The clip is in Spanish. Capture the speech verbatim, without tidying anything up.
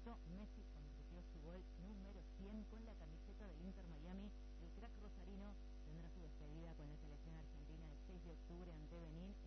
hizo Messi cuando metió su gol número cien con la camiseta del Inter Miami. El crack rosarino tendrá su despedida con la selección argentina el seis de octubre ante Benín